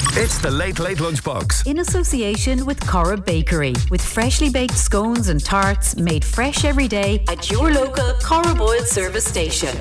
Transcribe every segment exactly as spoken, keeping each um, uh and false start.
It's the Late Late Lunchbox. In association with Cora Bakery, with freshly baked scones and tarts made fresh every day at your local Cora Boyle service station.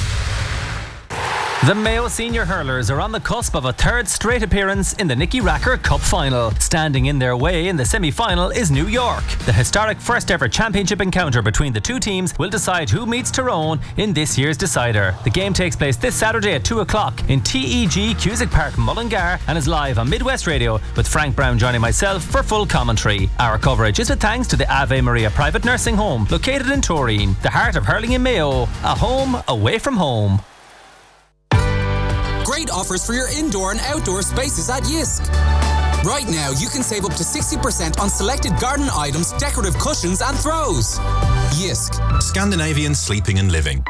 The Mayo Senior Hurlers are on the cusp of a third straight appearance in the Nicky Racker Cup final. Standing in their way in the semi-final is New York. The historic first ever championship encounter between the two teams will decide who meets Tyrone in this year's decider. The game takes place this Saturday at two o'clock in T E G Cusack Park, Mullingar, and is live on Midwest Radio, with Frank Brown joining myself for full commentary. Our coverage is with thanks to the Ave Maria Private Nursing Home, located in Turin, the heart of hurling in Mayo, a home away from home. Great offers for your indoor and outdoor spaces at Yisk. Right now, you can save up to sixty percent on selected garden items, decorative cushions and throws. Yisk. Scandinavian sleeping and living.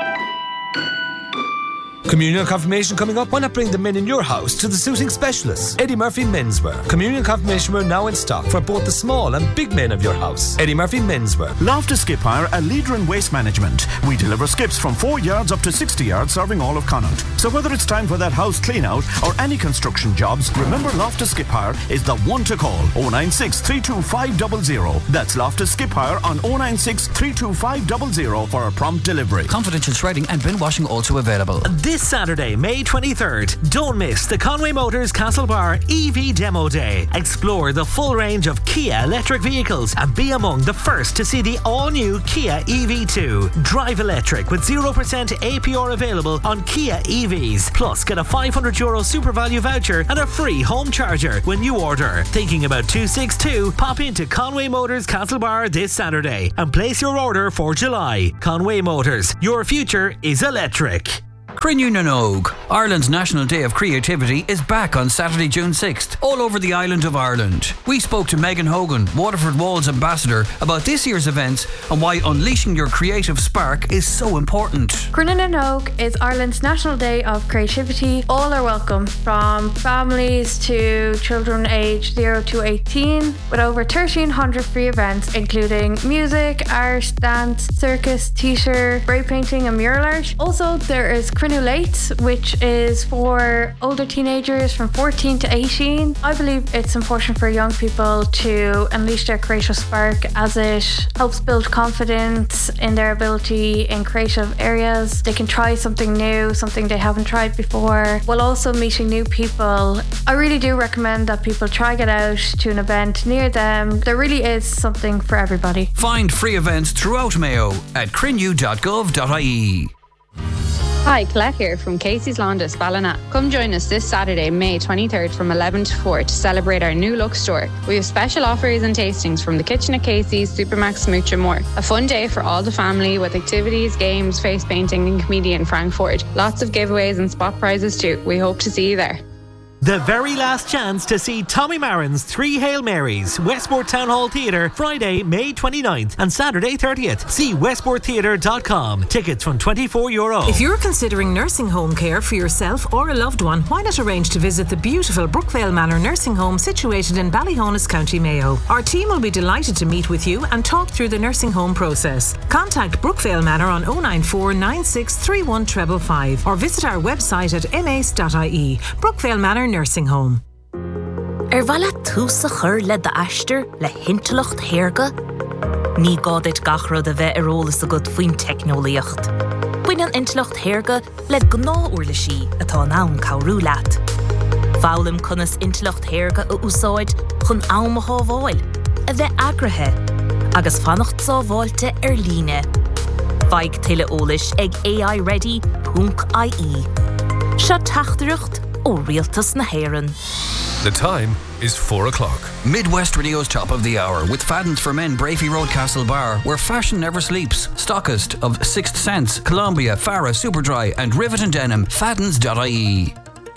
Communion confirmation coming up. Why not bring the men in your house to the suiting specialists? Eddie Murphy Menswear. Communion confirmation wear now in stock for both the small and big men of your house. Eddie Murphy Menswear. Loftus Skip Hire, a leader in waste management. We deliver skips from four yards up to sixty yards, serving all of Connaught. So whether it's time for that house clean out or any construction jobs, remember Loftus Skip Hire is the one to call. oh nine six, three two five zero zero. That's Loftus Skip Hire on oh nine six, three two five zero zero for a prompt delivery. Confidential shredding and bin washing also available. This Saturday, May twenty-third, don't miss the Conway Motors Castlebar E V Demo Day. Explore the full range of Kia electric vehicles and be among the first to see the all-new Kia E V two. Drive electric with zero percent A P R available on Kia E Vs. Plus, get a five hundred euro super value voucher and a free home charger when you order. Thinking about two sixty-two? Pop into Conway Motors Castlebar this Saturday and place your order for July. Conway Motors, your future is electric. Crinnew na Nog, Ireland's National Day of Creativity, is back on Saturday, June sixth, all over the island of Ireland. We spoke to Megan Hogan, Waterford Walls ambassador, about this year's events and why unleashing your creative spark is so important. Crinnew na Nog is Ireland's National Day of Creativity. All are welcome, from families to children aged zero to eighteen, with over thirteen hundred free events including music, art, dance, circus, theatre, spray painting and mural art. Also, there is Crinnew Late, which is for older teenagers from fourteen to eighteen. I believe it's important for young people to unleash their creative spark, as it helps build confidence in their ability in creative areas. They can try something new, something they haven't tried before, while also meeting new people. I really do recommend that people try get out to an event near them. There really is something for everybody. Find free events throughout Mayo at crinnew dot gov dot I E. Hi, Colette here from Casey's Laundess, Ballina. Come join us this Saturday, May twenty-third from eleven to four to celebrate our new look store. We have special offers and tastings from the kitchen at Casey's, Supermax, Smooch and more. A fun day for all the family with activities, games, face painting and comedian Frank Ford. Lots of giveaways and spot prizes too. We hope to see you there. The very last chance to see Tommy Marin's Three Hail Marys, Westport Town Hall Theatre, Friday, May twenty-ninth and Saturday thirtieth. See westport theatre dot com. Tickets from twenty-four euro. If you're considering nursing home care for yourself or a loved one, why not arrange to visit the beautiful Brookvale Manor Nursing Home situated in Ballyhonus, County Mayo. Our team will be delighted to meet with you and talk through the nursing home process. Contact Brookvale Manor on oh nine four, nine six three one five five five or visit our website at m a c e dot I E. Brookvale Manor Nursing Home. Er bhela tús a chur le de aistear le hintelocht héirge? Ní gádit gachrod a bheith arólas a god faoin technoliacht. Buin an intelocht héirge le gná uairla sí atá an ann cabhrú leat. Fálam conas intelocht héirge a úsáid chun am a hábháil, a bheith agrathe, agus fannacht sábháilte ar líne. Feig tuile ólis ag A I ready dot I E. Seo tachtdrucht ó rialtas na héireann. The time is four o'clock. Midwest Radio's top of the hour with Faddens for Men, Brafey Road, Castlebar, where fashion never sleeps. Stockist of Sixth Sense, Columbia, Farah, Superdry and Rivet and Denim. Faddens dot I E.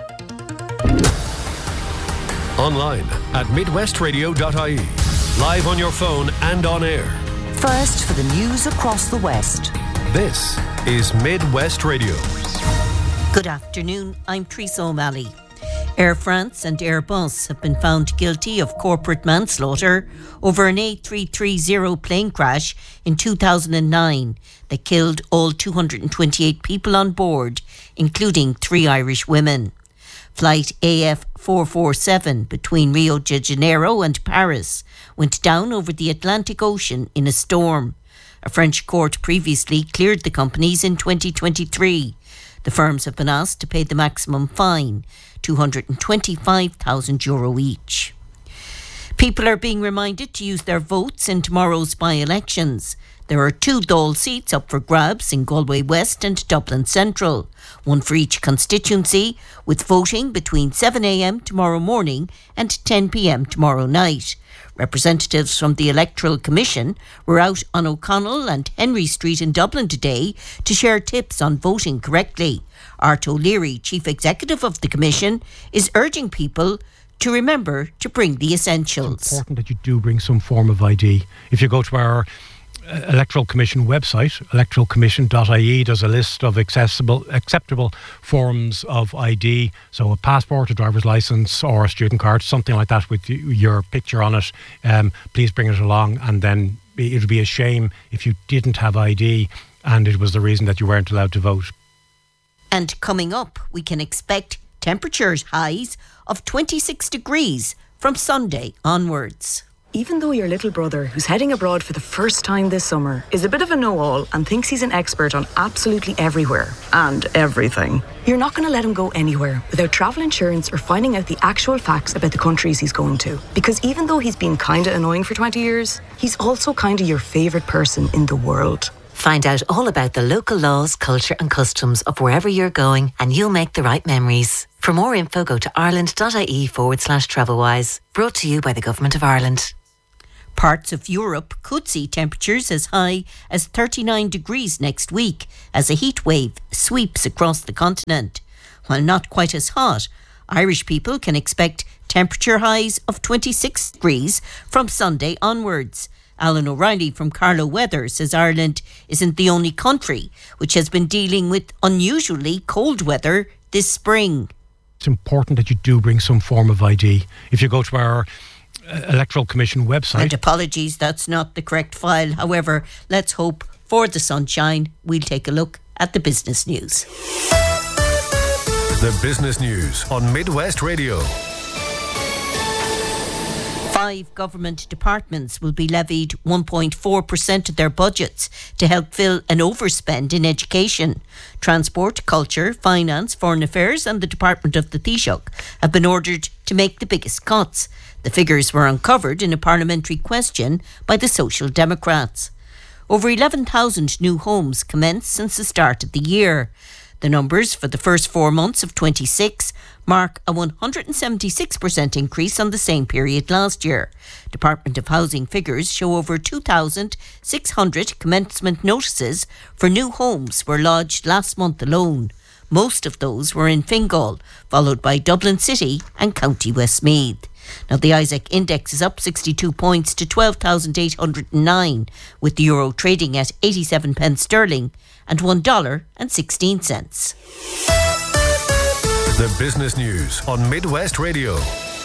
Online at midwest radio dot I E. Live on your phone and on air. First for the news across the West. This is Midwest Radio. Good afternoon, I'm Teresa O'Malley. Air France and Airbus have been found guilty of corporate manslaughter over an A three thirty plane crash in two thousand nine that killed all two hundred twenty-eight people on board, including three Irish women. Flight A F four forty-seven between Rio de Janeiro and Paris went down over the Atlantic Ocean in a storm. A French court previously cleared the companies in twenty twenty-three. The firms have been asked to pay the maximum fine, two hundred twenty-five thousand euro each. People are being reminded to use their votes in tomorrow's by-elections. There are two Dáil seats up for grabs in Galway West and Dublin Central, one for each constituency, with voting between seven a.m. tomorrow morning and ten p.m. tomorrow night. Representatives from the Electoral Commission were out on O'Connell and Henry Street in Dublin today to share tips on voting correctly. Art O'Leary, Chief Executive of the Commission, is urging people to remember to bring the essentials. It's important that you do bring some form of I D. If you go to our Electoral Commission website, electoral commission dot I E, there's a list of accessible, acceptable forms of I D. So a passport, a driver's licence or a student card, something like that with your picture on it. Um, please bring it along, and then it would be a shame if you didn't have I D and it was the reason that you weren't allowed to vote. And coming up, we can expect temperatures highs of twenty-six degrees from Sunday onwards. Even though your little brother, who's heading abroad for the first time this summer, is a bit of a know-all and thinks he's an expert on absolutely everywhere and everything, you're not going to let him go anywhere without travel insurance or finding out the actual facts about the countries he's going to. Because even though he's been kind of annoying for twenty years, he's also kind of your favourite person in the world. Find out all about the local laws, culture and customs of wherever you're going, and you'll make the right memories. For more info, go to ireland.ie forward slash travelwise. Brought to you by the Government of Ireland. Parts of Europe could see temperatures as high as thirty-nine degrees next week as a heat wave sweeps across the continent. While not quite as hot, Irish people can expect temperature highs of twenty-six degrees from Sunday onwards. Alan O'Reilly from Carlow Weather says Ireland isn't the only country which has been dealing with unusually cold weather this spring. It's important that you do bring some form of I D. If you go to our Electoral Commission website. And apologies, that's not the correct file. However, let's hope for the sunshine. We'll take a look at the business news. The business news on Midwest Radio. Five government departments will be levied one point four percent of their budgets to help fill an overspend in education. Transport, Culture, Finance, Foreign Affairs and the Department of the Taoiseach have been ordered to make the biggest cuts. The figures were uncovered in a parliamentary question by the Social Democrats. Over eleven thousand new homes commenced since the start of the year. The numbers for the first four months of twenty-six mark a one hundred seventy-six percent increase on the same period last year. Department of Housing figures show over two thousand six hundred commencement notices for new homes were lodged last month alone. Most of those were in Fingal, followed by Dublin City and County Westmeath. Now the Isaac Index is up sixty-two points to twelve thousand eight hundred nine, with the euro trading at eighty-seven pence sterling and one dollar and sixteen cents. The business news on Midwest Radio.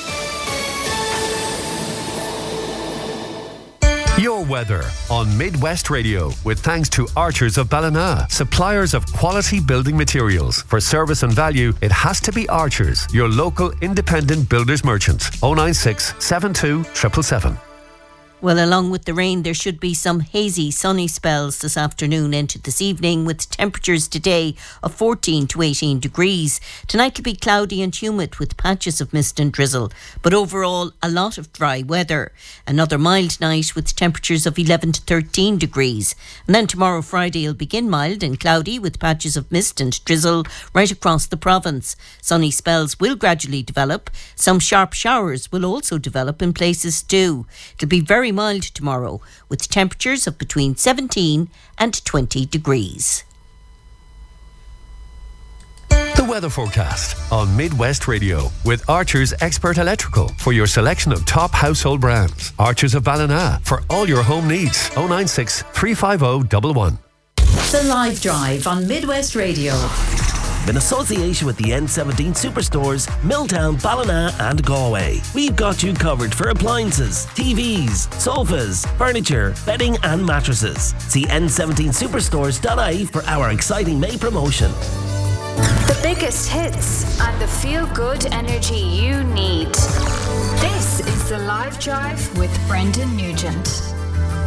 Your weather on Midwest Radio, with thanks to Archers of Ballina, suppliers of quality building materials. For service and value, it has to be Archers, your local independent builders merchant. oh nine six, seven two, seven seven seven. Well, along with the rain, there should be some hazy, sunny spells this afternoon into this evening, with temperatures today of fourteen to eighteen degrees. Tonight will be cloudy and humid with patches of mist and drizzle, but overall a lot of dry weather. Another mild night with temperatures of eleven to thirteen degrees. And then tomorrow, Friday, will begin mild and cloudy with patches of mist and drizzle right across the province. Sunny spells will gradually develop. Some sharp showers will also develop in places too. It'll be very mild tomorrow with temperatures of between seventeen and twenty degrees. The weather forecast on Midwest Radio with Archers Expert Electrical for your selection of top household brands. Archers of Ballina for all your home needs. oh nine six, three five oh, one one. The Live Drive on Midwest Radio. In association with the N seventeen Superstores, Milltown, Ballina and Galway. We've got you covered for appliances, T Vs, sofas, furniture, bedding and mattresses. See N seventeen superstores dot I E for our exciting May promotion. The biggest hits and the feel-good energy you need. This is the Live Drive with Brendan Nugent.